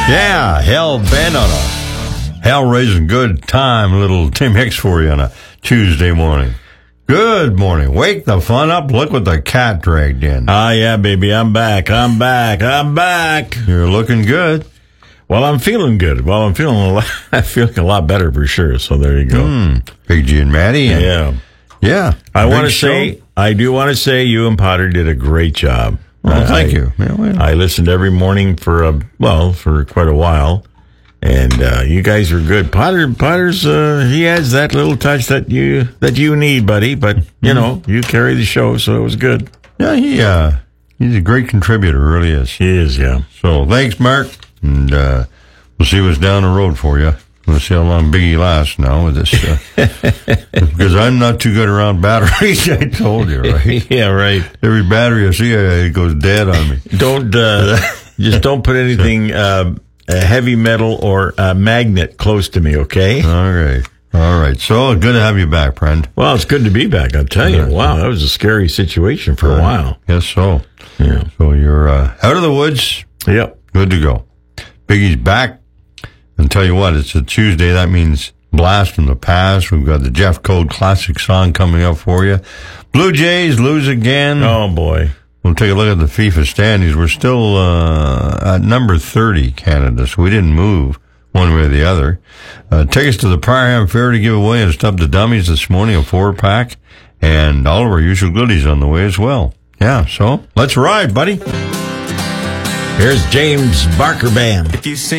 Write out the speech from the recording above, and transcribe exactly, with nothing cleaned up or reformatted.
Yeah, hell bent on a hell-raising good time, little Tim Hicks for you on a Tuesday morning. Good morning. Wake the fun up. Look what the cat dragged in. Ah, yeah, baby. I'm back. I'm back. I'm back. You're looking good. Well, I'm feeling good. Well, I'm feeling a lot, I'm feeling a lot better for sure. So there you go. Mm, Big G and Maddie. And, yeah. Yeah. I want to say, I do want to say you and Potter did a great job. Well, uh, thank I, you. Yeah, well. I listened every morning for a, well, for quite a while. And uh, you guys are good. Potter, Potter's, uh, he has that little touch that you that you need, buddy. But, you mm-hmm. know, you carry the show, so it was good. Yeah, he, uh, he's a great contributor, really is. He is, yeah. So, thanks, Mark. And uh, we'll see what's down the road for you. We'll see how long Biggie lasts now with this. Uh, because I'm not too good around batteries, I told you, right? Yeah, right. Every battery I see, it goes dead on me. Don't, uh, just don't put anything, uh, heavy metal or uh, magnet close to me, okay? All right. All right. So, good to have you back, friend. Well, it's good to be back, I'll tell you. Wow, that was a scary situation for a while. Yes, so. Yeah. So, you're uh, out of the woods. Yep. Good to go. Biggie's back. And tell you what, it's a Tuesday. That means Blast from the Past. We've got the Jeff Code classic song coming up for you. Blue Jays lose again. Oh, boy. We'll take a look at the FIFA standings. We're still uh, at number thirty, Canada, so we didn't move one way or the other. Uh, tickets to the Parham Fair to give away and Stub the Dummies this morning, a four-pack, and all of our usual goodies on the way as well. Yeah, so let's ride, buddy. Here's James Barker Band. If you see